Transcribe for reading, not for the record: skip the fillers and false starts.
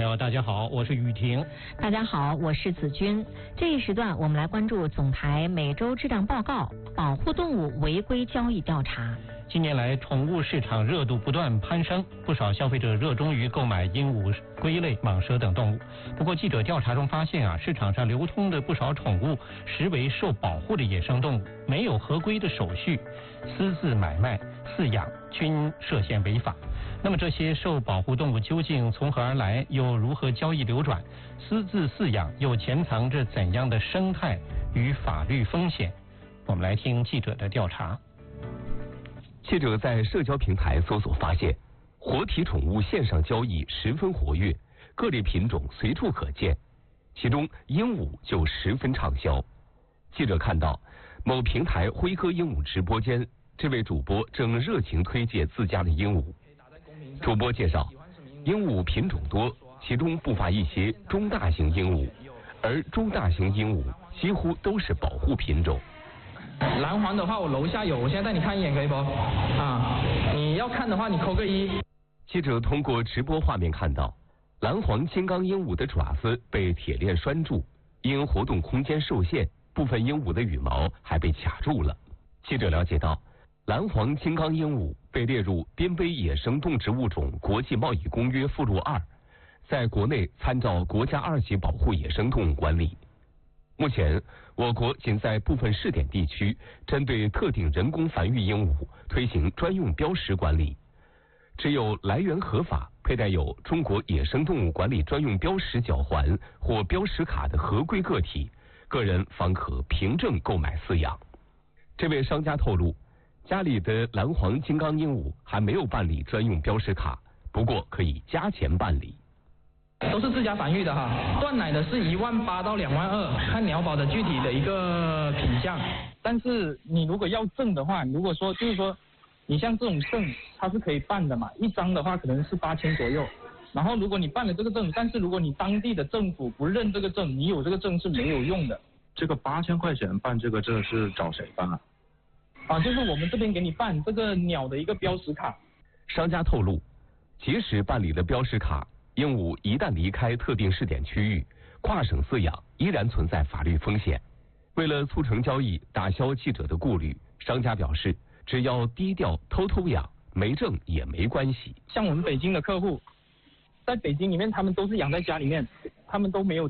友，大家好，我是雨婷。 大家好，我是子君。这一时段我们来关注总台每周质量报告，保护动物违规交易调查。 近年来，宠物市场热度不断攀升，不少消费者热衷于购买鹦鹉、龟类、蟒蛇等动物。不过，记者调查中发现市场上流通的不少宠物实为受保护的野生动物，没有合规的手续，私自买卖、饲养均涉嫌违法。那么，这些受保护动物究竟从何而来，又如何交易流转？私自饲养又潜藏着怎样的生态与法律风险？我们来听记者的调查。 记者在社交平台搜索发现，活体宠物线上交易十分活跃，各类品种随处可见，其中鹦鹉就十分畅销。记者看到某平台辉哥鹦鹉直播间，这位主播正热情推介自家的鹦鹉。主播介绍，鹦鹉品种多，其中不乏一些中大型鹦鹉，而中大型鹦鹉几乎都是保护品种。 蓝黄的话，我楼下有，我现在带你看一眼，可以不？你要看的话，你扣个1。 记者通过直播画面看到，蓝黄金刚鹦鹉的爪子被铁链拴住，因活动空间受限，部分鹦鹉的羽毛还被卡住了。记者了解到，蓝黄金刚鹦鹉被列入濒危野生动植物种国际贸易公约附录2，在国内参照国家2级保护野生动物管理。目前，我国仅在部分试点地区针对特定人工繁育鹦鹉推行专用标识管理，只有来源合法、佩戴有中国野生动物管理专用标识脚环或标识卡的合规个体，个人方可凭证购买饲养。这位商家透露，家里的蓝黄金刚鹦鹉还没有办理专用标识卡，不过可以加钱办理。 都是自家繁育的断奶的是18000到22000，看鸟宝的具体的一个品相。但是你如果要证的话，如果说就是说，你像这种证它是可以办的嘛，一张的话可能是8000左右。然后如果你办了这个证，但是如果你当地的政府不认这个证，你有这个证是没有用的。 这个8000块钱办这个证是找谁办就是我们这边给你办这个鸟的一个标识卡。 商家透露，即使办理了标识卡，鹦鹉一旦离开特定试点区域，跨省饲养依然存在法律风险。为了促成交易，打消记者的顾虑，商家表示，只要低调偷偷养，没证也没关系。 像我们北京的客户，在北京里面他们都是养在家里面，他们都没有